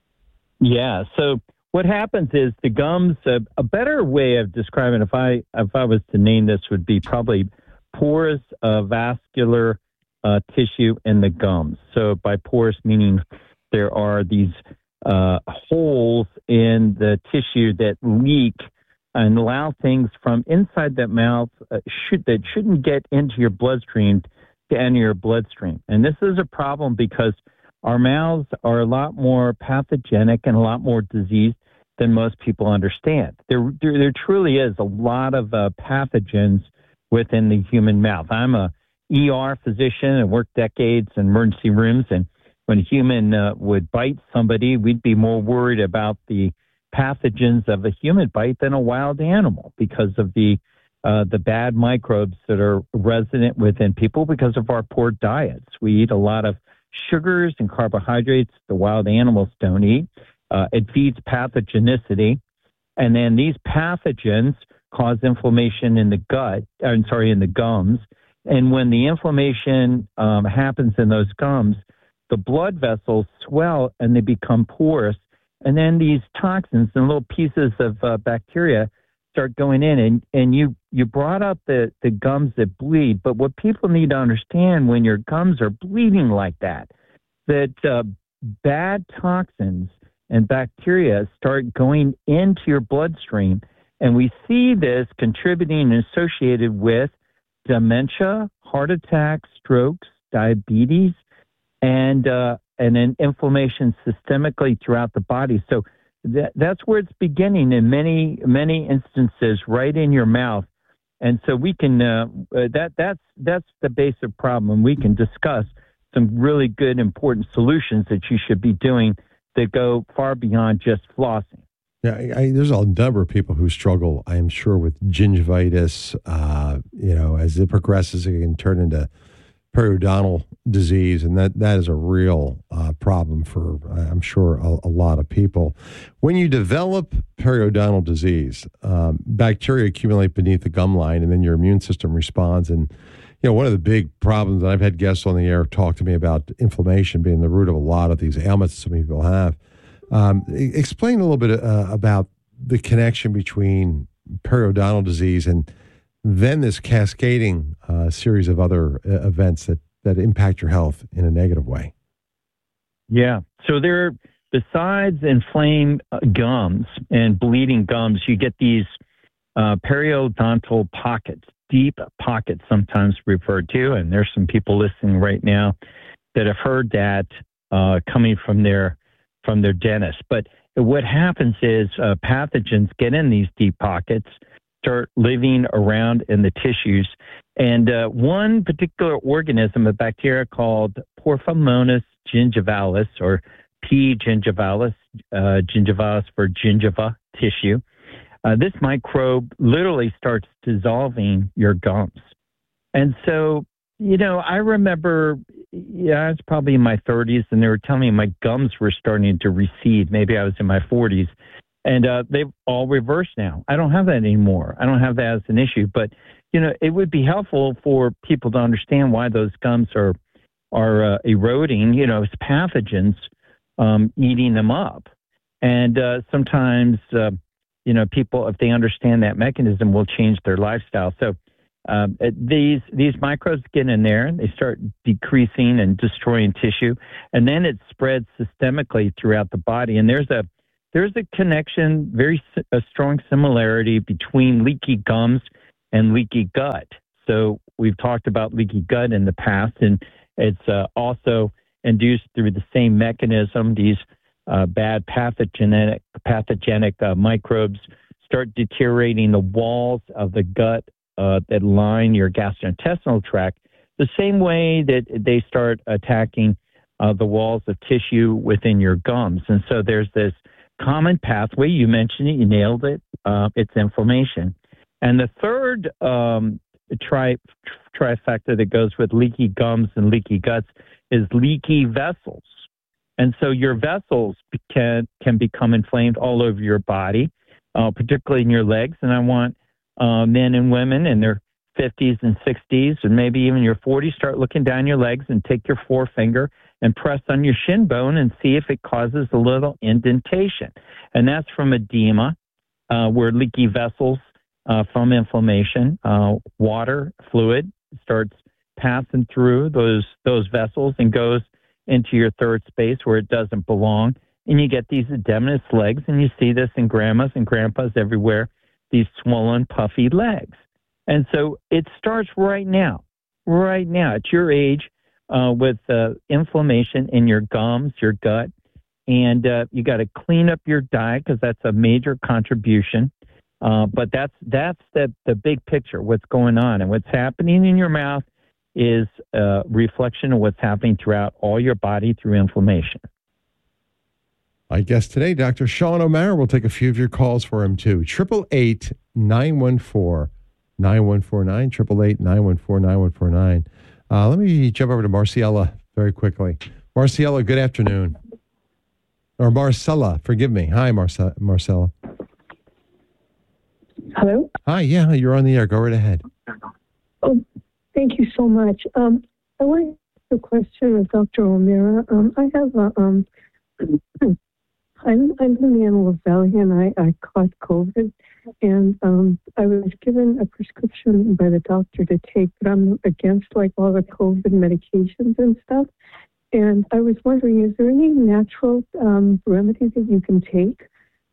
Yeah. So what happens is the gums. Uh, a better way of describing, if I if I was to name this, would be probably porous uh, vascular uh, tissue in the gums. So by porous meaning there are these uh, holes in the tissue that leak and allow things from inside that mouth uh, should, that shouldn't get into your bloodstream to enter your bloodstream. And this is a problem because our mouths are a lot more pathogenic and a lot more diseased than most people understand. There, there, there truly is a lot of uh, pathogens within the human mouth. I'm a E R physician and worked decades in emergency rooms, and when a human uh, would bite somebody, we'd be more worried about the pathogens of a human bite than a wild animal because of the uh, the bad microbes that are resident within people because of our poor diets. We eat a lot of sugars and carbohydrates the wild animals don't eat. Uh, it feeds pathogenicity, and then these pathogens cause inflammation in the gut, I'm sorry, in the gums. And when the inflammation um, happens in those gums, the blood vessels swell and they become porous. And then these toxins and little pieces of uh, bacteria start going in. And, and you, you brought up the, the gums that bleed. But what people need to understand when your gums are bleeding like that, that uh, bad toxins and bacteria start going into your bloodstream. And we see this contributing and associated with dementia, heart attacks, strokes, diabetes, and uh, and an inflammation systemically throughout the body. So that, that's where it's beginning in many many instances, right in your mouth. And so we can uh, that that's that's the basic problem. We can discuss some really good, important solutions that you should be doing that go far beyond just flossing. Yeah, I, I, there's a number of people who struggle, I am sure, with gingivitis. Uh, you know, as it progresses, it can turn into periodontal disease, and that, that is a real uh, problem for, I'm sure, a, a lot of people. When you develop periodontal disease, um, bacteria accumulate beneath the gum line, and then your immune system responds. And, you know, one of the big problems, and I've had guests on the air talk to me about inflammation being the root of a lot of these ailments that some people have. Um, explain a little bit uh, about the connection between periodontal disease and then this cascading uh, series of other uh, events that, that impact your health in a negative way. Yeah. So there, besides inflamed uh, gums and bleeding gums, you get these uh, periodontal pockets, deep pockets sometimes referred to. And there's some people listening right now that have heard that uh, coming from their from their dentist. But what happens is uh, pathogens get in these deep pockets, start living around in the tissues. And uh, one particular organism, a bacteria called Porphyromonas gingivalis, or P. gingivalis, uh, gingivalis for gingiva tissue, uh, this microbe literally starts dissolving your gums. And so, you know, I remember, yeah, I was probably in my thirties, and they were telling me my gums were starting to recede. Maybe I was in my forties. And uh, they've all reversed now. I don't have that anymore. I don't have that as an issue. But, you know, it would be helpful for people to understand why those gums are are uh, eroding. You know, it's pathogens um, eating them up. And uh, sometimes, uh, you know, people, if they understand that mechanism, will change their lifestyle. So um, these these microbes get in there, and they start decreasing and destroying tissue. And then it spreads systemically throughout the body. And there's a There's a connection, very a strong similarity between leaky gums and leaky gut. So we've talked about leaky gut in the past, and it's uh, also induced through the same mechanism. These uh, bad pathogenic pathogenic uh, microbes start deteriorating the walls of the gut uh, that line your gastrointestinal tract, the same way that they start attacking uh, the walls of tissue within your gums. And so there's this common pathway. You mentioned it. You nailed it. Uh, it's inflammation. And the third um, tri- trifecta that goes with leaky gums and leaky guts is leaky vessels. And so your vessels can, can become inflamed all over your body, uh, particularly in your legs. And I want uh, men and women in their fifties and sixties, and maybe even your forties, start looking down your legs and take your forefinger and press on your shin bone and see if it causes a little indentation. And that's from edema, uh, where leaky vessels uh, from inflammation, uh, water, fluid starts passing through those those vessels and goes into your third space where it doesn't belong. And you get these edematous legs, and you see this in grandmas and grandpas everywhere, these swollen, puffy legs. And so it starts right now, right now at your age, uh, with uh, inflammation in your gums, your gut. And uh, you got to clean up your diet, because that's a major contribution. Uh, but that's that's the, the big picture, what's going on. And what's happening in your mouth is a reflection of what's happening throughout all your body through inflammation. My guest today, Doctor Sean O'Mara. We'll take a few of your calls for him, too. eight eight eight, nine one four, nine one four nine, eight eight eight, nine one four, nine one four nine. Uh, let me jump over to Marciella very quickly. Marciella, good afternoon. Or Marcella, forgive me. Hi, Marce- Marcella. Hello? Hi, yeah, you're on the air. Go right ahead. Oh, thank you so much. Um, I want to ask a question of Doctor O'Mara. Um, I have a, um, I'm, I'm in the Antelope Valley, and I, I caught COVID, and um, I was given a prescription by the doctor to take, but I'm against like all the COVID medications and stuff. And I was wondering, is there any natural um, remedy that you can take?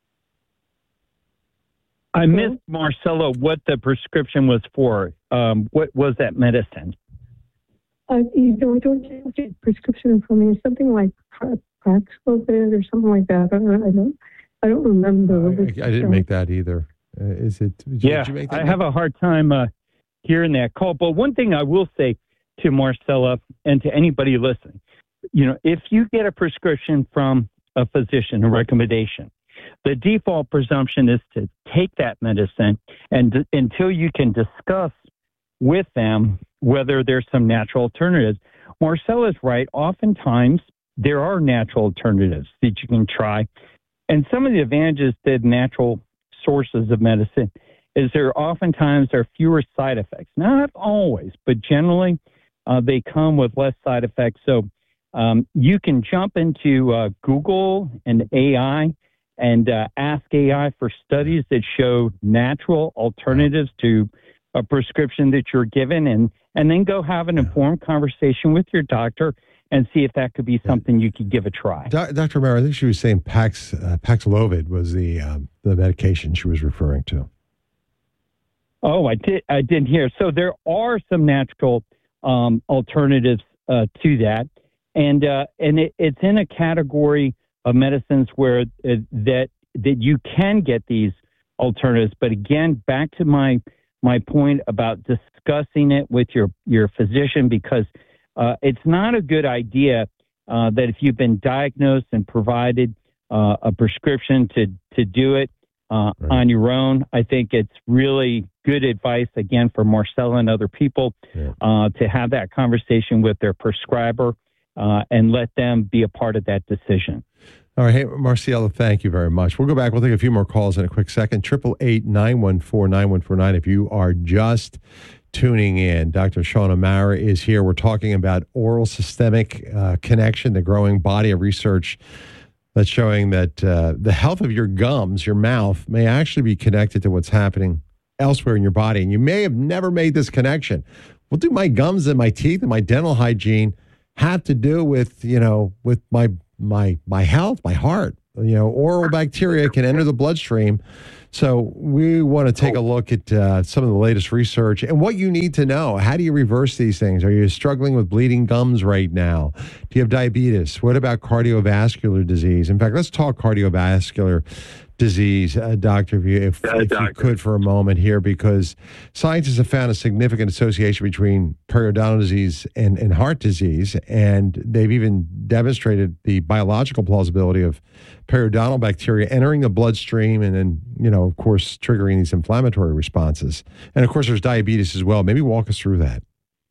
I missed, Marcella, what the prescription was for. Um, what was that medicine? Uh, you know, I don't have a prescription for me. Something like Paxlovid or something like that. I don't, I don't, I don't remember. Uh, I, I didn't make that either. Uh, is it? Did yeah, you make that I have a hard time uh, hearing that call. But one thing I will say to Marcella and to anybody listening, you know, if you get a prescription from a physician, a recommendation, the default presumption is to take that medicine and d- until you can discuss with them whether there's some natural alternatives. Marcella's right. Oftentimes, there are natural alternatives that you can try. And some of the advantages to natural sources of medicine is there oftentimes are fewer side effects. Not always, but generally uh, they come with less side effects. So um, you can jump into uh, Google and A I and uh, ask A I for studies that show natural alternatives to a prescription that you're given, and, and then go have an informed conversation with your doctor and see if that could be something you could give a try. Do- Doctor O'Mara, I think she was saying Pax, uh, Paxlovid was the um, the medication she was referring to. Oh, I did. I didn't hear. So there are some natural um, alternatives uh, to that, and uh, and it, it's in a category of medicines where uh, that that you can get these alternatives. But again, back to my my point about discussing it with your your physician, because uh, it's not a good idea uh, that if you've been diagnosed and provided uh, a prescription to to do it uh, right. on your own. I think it's really good advice, again, for Marcella and other people yeah. uh, to have that conversation with their prescriber uh, and let them be a part of that decision. All right. Hey, Marcelo, thank you very much. We'll go back. We'll take a few more calls in a quick second. eight eight eight, nine one four, nine one four nine. If you are just tuning in, Doctor Sean O'Mara is here. We're talking about oral systemic uh, connection, the growing body of research that's showing that uh, the health of your gums, your mouth, may actually be connected to what's happening elsewhere in your body. And you may have never made this connection. What do my gums and my teeth and my dental hygiene have to do with, you know, with my my my health, my heart? You know, oral bacteria can enter the bloodstream. So we want to take a look at uh, some of the latest research and what you need to know. How do you reverse these things? Are you struggling with bleeding gums right now? Do you have diabetes? What about cardiovascular disease? In fact, let's talk cardiovascular disease, uh, doctor, if, you, if, yeah, if doctor. you could for a moment here, because scientists have found a significant association between periodontal disease and, and heart disease, and they've even demonstrated the biological plausibility of periodontal bacteria entering the bloodstream and then, you know, of course, triggering these inflammatory responses. And of course, there's diabetes as well. Maybe walk us through that.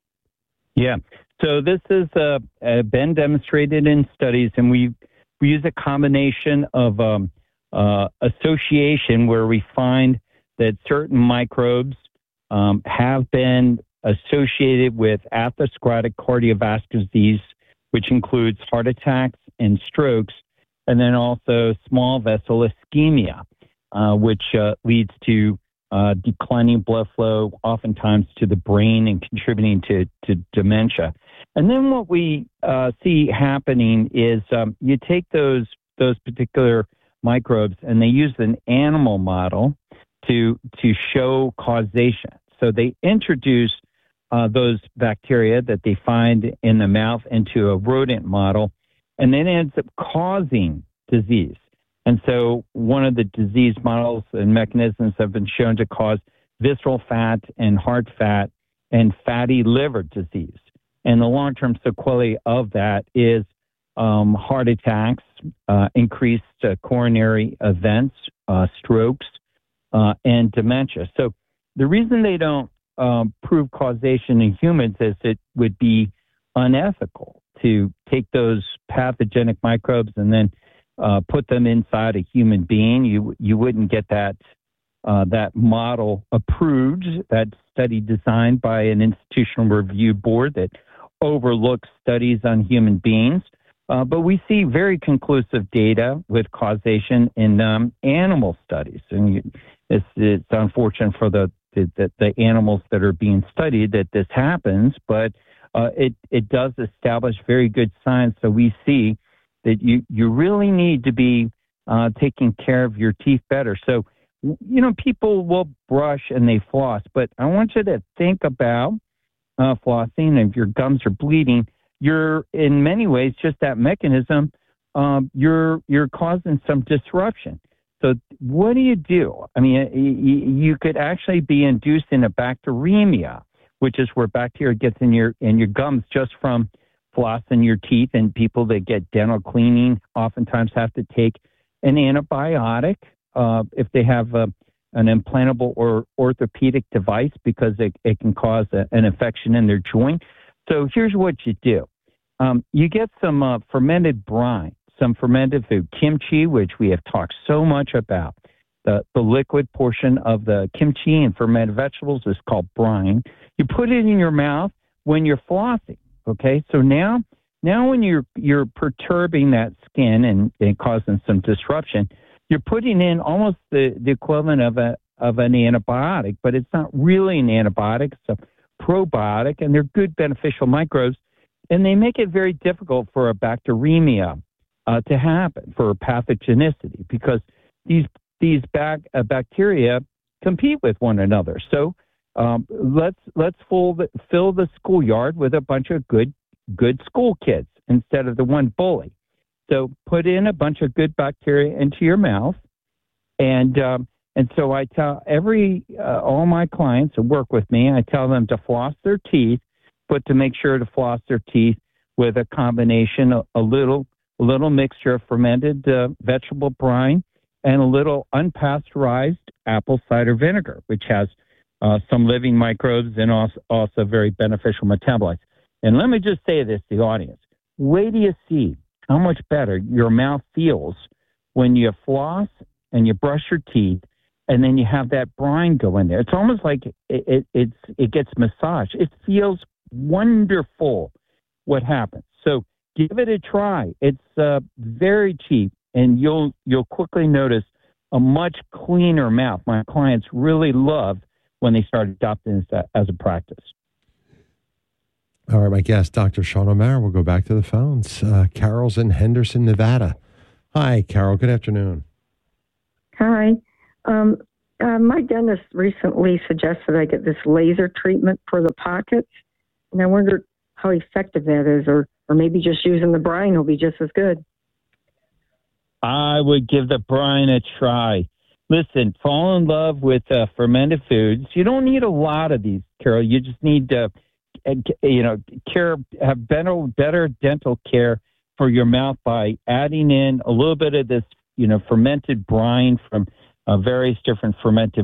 Yeah. So this has uh, uh, been demonstrated in studies, and we we use a combination of um, uh, association where we find that certain microbes um, have been associated with atherosclerotic cardiovascular disease, which includes heart attacks and strokes, and then also small vessel ischemia, uh, which uh, leads to uh, declining blood flow, oftentimes to the brain and contributing to, to dementia. And then what we uh, see happening is um, you take those those particular microbes and they use an animal model to to show causation. So they introduce uh, those bacteria that they find in the mouth into a rodent model, and then it ends up causing disease. And so one of the disease models and mechanisms have been shown to cause visceral fat and heart fat and fatty liver disease. And the long-term sequelae of that is um, heart attacks, uh, increased uh, coronary events, uh, strokes, uh, and dementia. So the reason they don't um, prove causation in humans is it would be unethical to take those pathogenic microbes and then uh, put them inside a human being. You you wouldn't get that uh, that model approved, that study designed by an institutional review board that overlooks studies on human beings. Uh, but we see very conclusive data with causation in um, animal studies. And you, it's, it's unfortunate for the, the, the animals that are being studied that this happens, but uh, it, it does establish very good science. So we see that you, you really need to be uh, taking care of your teeth better. So, you know, people will brush and they floss, but I want you to think about uh, flossing. If your gums are bleeding, you're in many ways just that mechanism. Um, you're you're causing some disruption. So what do you do? I mean, you, you could actually be inducing a bacteremia, which is where bacteria gets in your in your gums just from flossing your teeth. And people that get dental cleaning oftentimes have to take an antibiotic uh, if they have a, an implantable or orthopedic device because it, it can cause a, an infection in their joint. So here's what you do. Um, you get some uh, fermented brine, some fermented food, kimchi, which we have talked so much about. The, the liquid portion of the kimchi and fermented vegetables is called brine. You put it in your mouth when you're flossing, okay? So now now when you're you're perturbing that skin and, and causing some disruption, you're putting in almost the, the equivalent of a of an antibiotic, but it's not really an antibiotic. It's a probiotic, and they're good beneficial microbes, and they make it very difficult for a bacteremia uh, to happen, for pathogenicity, because these these bac- uh, bacteria compete with one another. So um, let's let's fill the, fill the schoolyard with a bunch of good good school kids instead of the one bully. So put in a bunch of good bacteria into your mouth, and um, and so I tell every uh, all my clients who work with me, I tell them to floss their teeth, but to make sure to floss their teeth with a combination, a, a little a little mixture of fermented uh, vegetable brine and a little unpasteurized apple cider vinegar, which has uh, some living microbes and also, also very beneficial metabolites. And let me just say this to the audience. Wait till you see how much better your mouth feels when you floss and you brush your teeth, and then you have that brine go in there. It's almost like it, it, it's, it gets massaged. It feels wonderful what happens. So give it a try. It's uh, very cheap, and you'll you'll quickly notice a much cleaner mouth. My clients really love when they start adopting this as a practice. All right, my guest, Doctor Sean O'Mara. We'll go back to the phones. Uh, Carol's in Henderson, Nevada. Hi, Carol. Good afternoon. Hi. Um, uh, my dentist recently suggested I get this laser treatment for the pockets, and I wondered how effective that is, or, or maybe just using the brine will be just as good. I would give the brine a try. Listen, fall in love with uh, fermented foods. You don't need a lot of these, Carol. You just need to, uh, you know, care, have better, better dental care for your mouth by adding in a little bit of this, you know, fermented brine from uh, various different fermented